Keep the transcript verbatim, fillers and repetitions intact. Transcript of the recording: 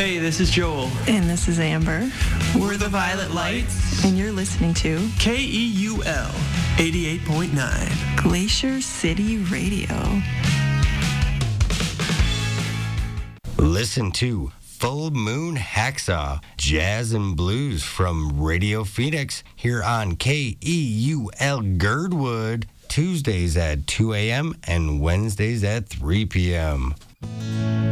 Hey, this is Joel. And this is Amber. We're the Violet Lights. And you're listening to K E U L eighty-eight point nine. Glacier City Radio. Listen to Full Moon Hacksaw, Jazz and Blues from Radio Phoenix here on K E U L Girdwood, Tuesdays at two a.m. and Wednesdays at three p.m.